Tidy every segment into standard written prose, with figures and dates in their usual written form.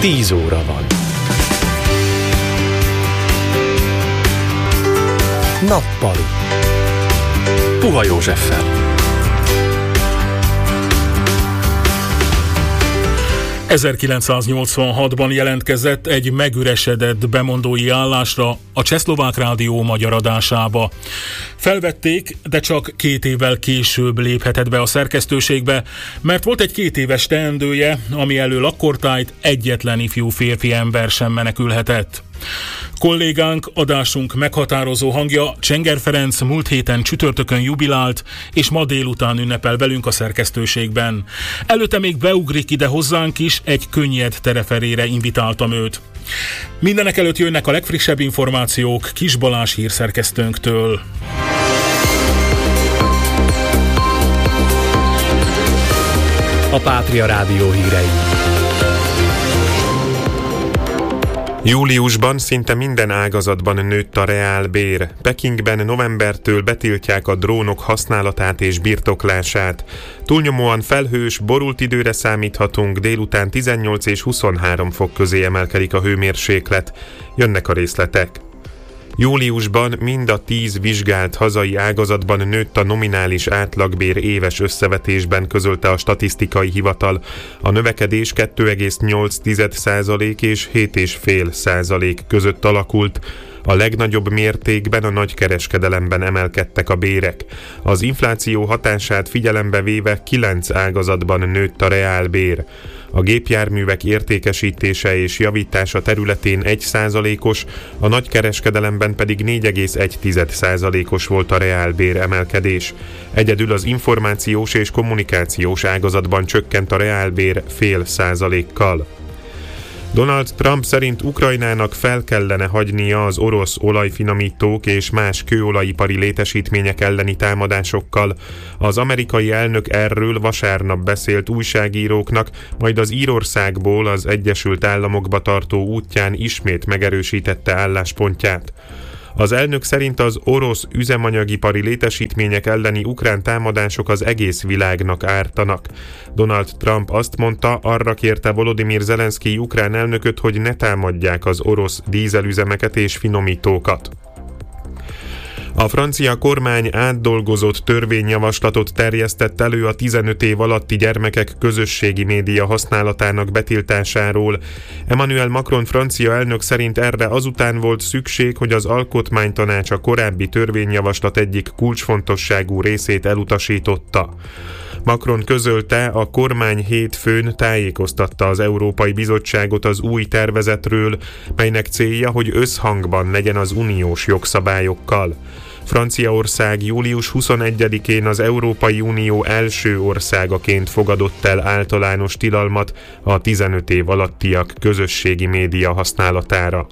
10 óra van. Nappali. Puha Józseffel. 1986-ban jelentkezett egy megüresedett bemondói állásra a Csehszlovák Rádió magyar adásába. Felvették, de csak 2 évvel később léphetett be a szerkesztőségbe, mert volt egy 2 éves teendője, ami elől akkortájt egyetlen ifjú férfi ember sem menekülhetett. Kollégánk, adásunk meghatározó hangja, Csenger Ferenc múlt héten csütörtökön jubilált, és ma délután ünnepel velünk a szerkesztőségben. Előtte még beugrik ide hozzánk is, egy könnyed tereferére invitáltam őt. Mindenek előtt jönnek a legfrissebb információk Kis Balázs hírszerkesztőnktől. A Pátria Rádió hírei. Júliusban szinte minden ágazatban nőtt a reálbér. Pekingben novembertől betiltják a drónok használatát és birtoklását. Túlnyomóan felhős, borult időre számíthatunk, délután 18 és 23 fok közé emelkedik a hőmérséklet. Jönnek a részletek. Júliusban mind a 10 vizsgált hazai ágazatban nőtt a nominális átlagbér éves összevetésben, közölte a statisztikai hivatal. A növekedés 2,8% és 7,5% között alakult. A legnagyobb mértékben a nagykereskedelemben emelkedtek a bérek. Az infláció hatását figyelembe véve 9 ágazatban nőtt a reálbér. A gépjárművek értékesítése és javítása területén 1%-os, a nagykereskedelemben pedig 4,1%-os volt a reálbér emelkedés. Egyedül az információs és kommunikációs ágazatban csökkent a reálbér 0,5%-kal. Donald Trump szerint Ukrajnának fel kellene hagynia az orosz olajfinomítók és más kőolajipari létesítmények elleni támadásokkal. Az amerikai elnök erről vasárnap beszélt újságíróknak, majd az Írországból az Egyesült Államokba tartó útján ismét megerősítette álláspontját. Az elnök szerint az orosz üzemanyagipari létesítmények elleni ukrán támadások az egész világnak ártanak. Donald Trump azt mondta, arra kérte Volodymyr Zelenszkij ukrán elnököt, hogy ne támadják az orosz dízelüzemeket és finomítókat. A francia kormány átdolgozott törvényjavaslatot terjesztett elő a 15 év alatti gyermekek közösségi média használatának betiltásáról. Emmanuel Macron francia elnök szerint erre azután volt szükség, hogy az alkotmánytanács a korábbi törvényjavaslat egyik kulcsfontosságú részét elutasította. Macron közölte, a kormány hétfőn tájékoztatta az Európai Bizottságot az új tervezetről, melynek célja, hogy összhangban legyen az uniós jogszabályokkal. Franciaország július 21-én az Európai Unió első országaként fogadott el általános tilalmat a 15 év alattiak közösségi média használatára.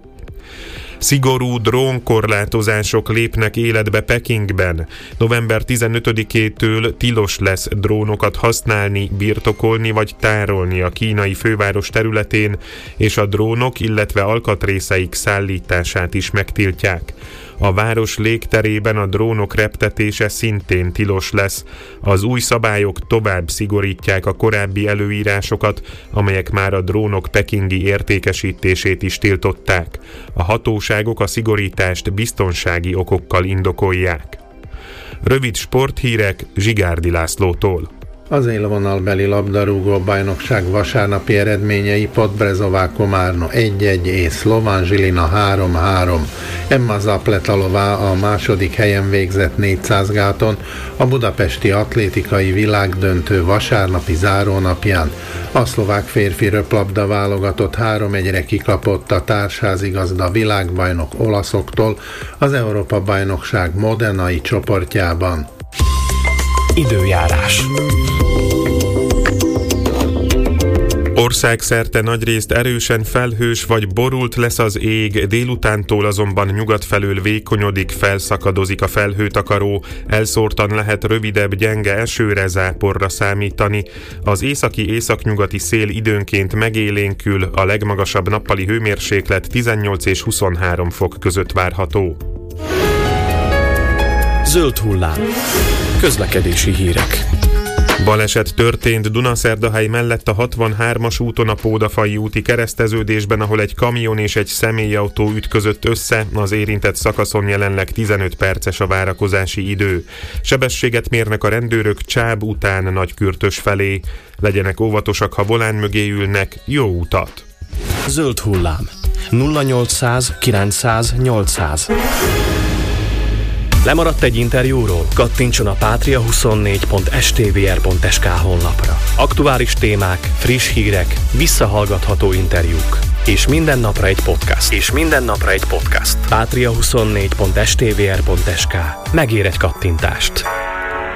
Szigorú drónkorlátozások lépnek életbe Pekingben. November 15-től tilos lesz drónokat használni, birtokolni vagy tárolni a kínai főváros területén, és a drónok, illetve alkatrészeik szállítását is megtiltják. A város légterében a drónok reptetése szintén tilos lesz. Az új szabályok tovább szigorítják a korábbi előírásokat, amelyek már a drónok pekingi értékesítését is tiltották. A hatóságok a szigorítást biztonsági okokkal indokolják. Rövid sporthírek Zsigárdi Lászlótól. Az élvonalbeli labdarúgó bajnokság vasárnapi eredményei: Podbrezová Komárno 1-1 és Szlován Zsilina 3-3. Emma Zapletalová a második helyen végzett 400 gáton a budapesti atlétikai világdöntő vasárnapi zárónapján. A szlovák férfi röplabda válogatott 3-1-re kikapott a társházigazda világbajnok olaszoktól az Európa-bajnokság modenai csoportjában. Időjárás. Országszerte nagyrészt erősen felhős vagy borult lesz az ég, délutántól azonban nyugat felől vékonyodik, felszakadozik a felhőtakaró, elszórtan lehet rövidebb, gyenge esőre, záporra számítani. Az északi-északnyugati szél időnként megélénkül, a legmagasabb nappali hőmérséklet 18 és 23 fok között várható. Zöld hullám. Közlekedési hírek. Baleset történt Dunaszerdahely mellett a 63-as úton a Pódafai úti kereszteződésben, ahol egy kamion és egy személyautó ütközött össze, az érintett szakaszon jelenleg 15 perces a várakozási idő. Sebességet mérnek a rendőrök Csáb után Nagykürtös felé. Legyenek óvatosak, ha volán mögé ülnek, jó utat! Zöld hullám. 0800 900 800. Lemaradt egy interjúról? Kattintson a patria24.stvr.sk honlapra. Aktuális témák, friss hírek, visszahallgatható interjúk. És minden napra egy podcast. Patria24.stvr.sk. Megér egy kattintást.